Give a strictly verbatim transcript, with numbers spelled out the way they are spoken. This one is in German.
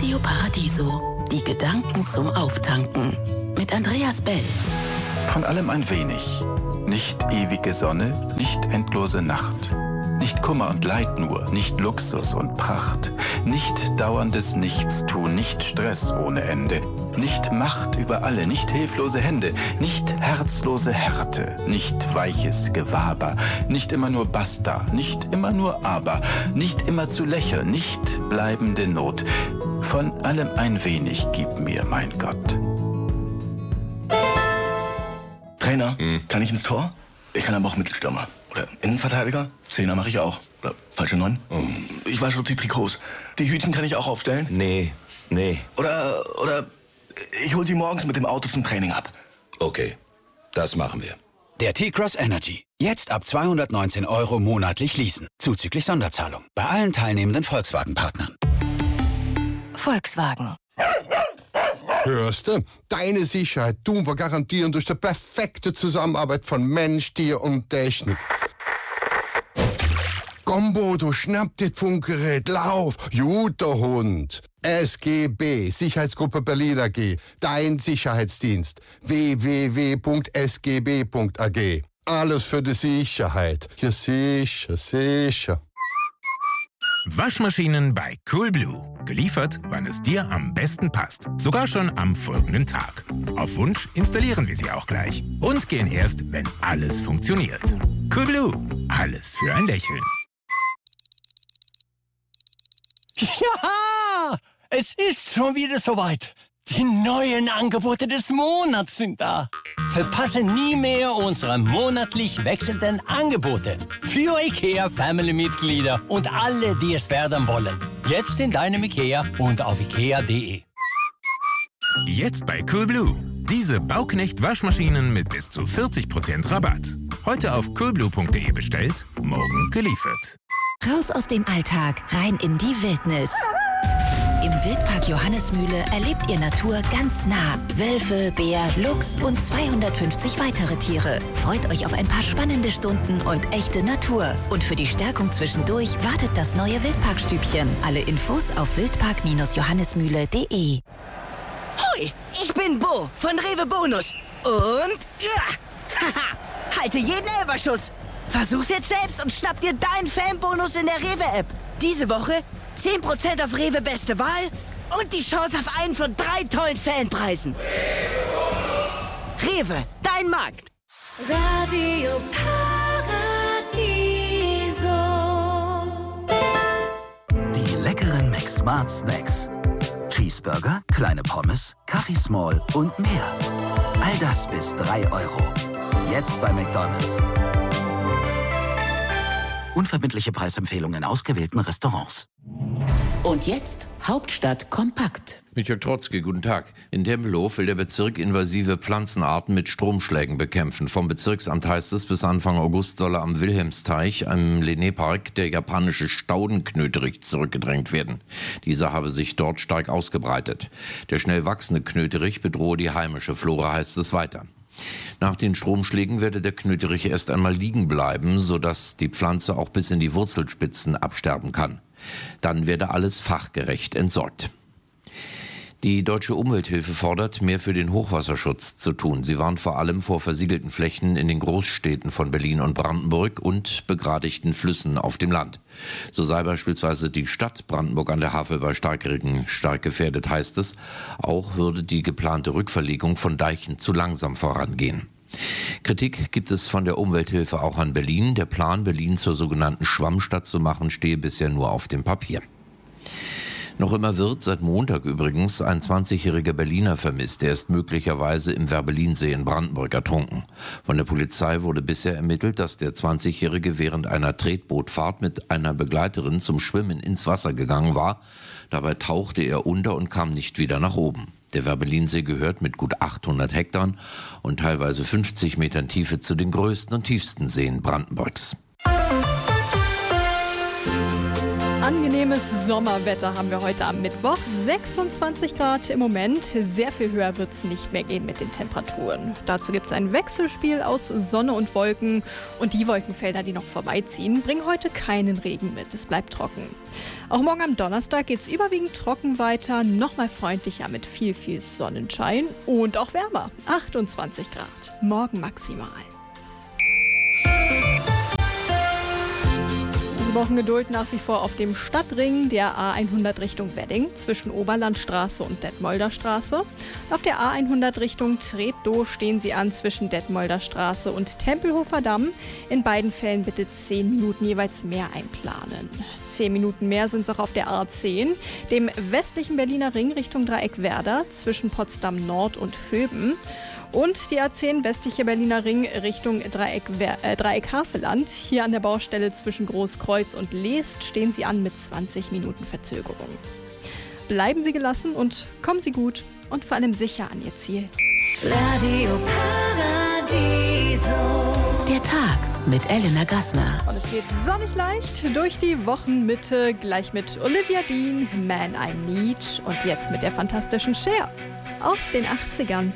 Radio Paradiso. Die Gedanken zum Auftanken. Mit Andreas Bell. Von allem ein wenig. Nicht ewige Sonne, nicht endlose Nacht. Nicht Kummer und Leid nur, nicht Luxus und Pracht. Nicht dauerndes Nichtstun, nicht Stress ohne Ende. Nicht Macht über alle, nicht hilflose Hände. Nicht herzlose Härte, nicht weiches Gewaber. Nicht immer nur Basta, nicht immer nur Aber. Nicht immer zu lächeln, nicht bleibende Not. Von allem ein wenig gib mir, mein Gott. Trainer, hm. kann ich ins Tor? Ich kann aber auch Mittelstürmer. Oder Innenverteidiger? Zehner mache ich auch. Oder falsche Neun? Hm. Ich wasche die Trikots. Die Hütchen kann ich auch aufstellen? Nee, nee. Oder, oder ich hol sie morgens mit dem Auto zum Training ab. Okay, das machen wir. Der T-Cross Energy. Jetzt ab zweihundertneunzehn Euro monatlich leasen. Zuzüglich Sonderzahlung. Bei allen teilnehmenden Volkswagen-Partnern. Volkswagen. Hörst du? Deine Sicherheit tun wir garantieren durch die perfekte Zusammenarbeit von Mensch, Tier und Technik. Komm, Bodo, schnapp dir das Funkgerät, lauf, guter Hund. S G B, Sicherheitsgruppe Berlin A G, dein Sicherheitsdienst. w w w punkt s g b punkt a g. Alles für die Sicherheit. Ja, sicher, sicher. Waschmaschinen bei Coolblue. Geliefert, wann es dir am besten passt. Sogar schon am folgenden Tag. Auf Wunsch installieren wir sie auch gleich. Und gehen erst, wenn alles funktioniert. Coolblue. Alles für ein Lächeln. Ja! Es ist schon wieder soweit. Die neuen Angebote des Monats sind da. Verpasse nie mehr unsere monatlich wechselnden Angebote. Für IKEA-Family-Mitglieder und alle, die es werden wollen. Jetzt in deinem IKEA und auf ikea punkt de. Jetzt bei Coolblue. Diese Bauknecht-Waschmaschinen mit bis zu vierzig Prozent Rabatt. Heute auf coolblue punkt de bestellt, morgen geliefert. Raus aus dem Alltag, rein in die Wildnis. Im Wildpark Johannesmühle erlebt ihr Natur ganz nah. Wölfe, Bär, Luchs und zweihundertfünfzig weitere Tiere. Freut euch auf ein paar spannende Stunden und echte Natur. Und für die Stärkung zwischendurch wartet das neue Wildparkstübchen. Alle Infos auf wildpark johannesmühle punkt de. Hoi, ich bin Bo von Rewe Bonus. Und ja, haha, halte jeden Elferschuss. Versuch's jetzt selbst und schnapp dir deinen Fanbonus in der Rewe-App. Diese Woche zehn Prozent auf Rewe Beste Wahl und die Chance auf einen von drei tollen Fanpreisen. Rewe, dein Markt. Radio Paradiso. Die leckeren McSmart Snacks. Cheeseburger, kleine Pommes, Kaffee Small und mehr. All das bis drei Euro. Jetzt bei McDonald's. Unverbindliche Preisempfehlungen in ausgewählten Restaurants. Und jetzt Hauptstadt kompakt. Mit Jörg Trotzki, guten Tag. In Tempelhof will der Bezirk invasive Pflanzenarten mit Stromschlägen bekämpfen. Vom Bezirksamt heißt es, bis Anfang August solle am Wilhelmsteich, am Linné-Park, der japanische Staudenknöterich zurückgedrängt werden. Dieser habe sich dort stark ausgebreitet. Der schnell wachsende Knöterich bedrohe die heimische Flora, heißt es weiter. Nach den Stromschlägen werde der Knöterich erst einmal liegen bleiben, sodass die Pflanze auch bis in die Wurzelspitzen absterben kann. Dann werde alles fachgerecht entsorgt. Die Deutsche Umwelthilfe fordert, mehr für den Hochwasserschutz zu tun. Sie warnt vor allem vor versiegelten Flächen in den Großstädten von Berlin und Brandenburg und begradigten Flüssen auf dem Land. So sei beispielsweise die Stadt Brandenburg an der Havel bei Starkregen stark gefährdet, heißt es. Auch würde die geplante Rückverlegung von Deichen zu langsam vorangehen. Kritik gibt es von der Umwelthilfe auch an Berlin. Der Plan, Berlin zur sogenannten Schwammstadt zu machen, stehe bisher nur auf dem Papier. Noch immer wird, seit Montag übrigens, ein zwanzigjähriger Berliner vermisst. Er ist möglicherweise im Werbelinsee in Brandenburg ertrunken. Von der Polizei wurde bisher ermittelt, dass der zwanzigjährige während einer Tretbootfahrt mit einer Begleiterin zum Schwimmen ins Wasser gegangen war. Dabei tauchte er unter und kam nicht wieder nach oben. Der Werbelinsee gehört mit gut achthundert Hektar und teilweise fünfzig Metern Tiefe zu den größten und tiefsten Seen Brandenburgs. Angenehmes Sommerwetter haben wir heute am Mittwoch. sechsundzwanzig Grad im Moment. Sehr viel höher wird es nicht mehr gehen mit den Temperaturen. Dazu gibt es ein Wechselspiel aus Sonne und Wolken. Und die Wolkenfelder, die noch vorbeiziehen, bringen heute keinen Regen mit. Es bleibt trocken. Auch morgen am Donnerstag geht es überwiegend trocken weiter. Nochmal freundlicher mit viel, viel Sonnenschein und auch wärmer. achtundzwanzig Grad. Morgen maximal. Sie brauchen Geduld nach wie vor auf dem Stadtring der A hundert Richtung Wedding zwischen Oberlandstraße und Detmolder Straße. Auf der A hundert Richtung Treptow stehen Sie an zwischen Detmolder Straße und Tempelhofer Damm. In beiden Fällen bitte zehn Minuten jeweils mehr einplanen. zehn Minuten mehr sind es auch auf der A zehn, dem westlichen Berliner Ring Richtung Dreieck Werder zwischen Potsdam Nord und Vöben. Und die A zehn westliche Berliner Ring Richtung Dreieck, äh, Dreieck Havelland. Hier an der Baustelle zwischen Großkreuz und Leest stehen Sie an mit zwanzig Minuten Verzögerung. Bleiben Sie gelassen und kommen Sie gut und vor allem sicher an Ihr Ziel. Radio Paradiso. Der Tag mit Elena Gassner. Und es geht sonnig leicht durch die Wochenmitte, gleich mit Olivia Dean, Man I Need und jetzt mit der fantastischen Cher aus den achtzigern.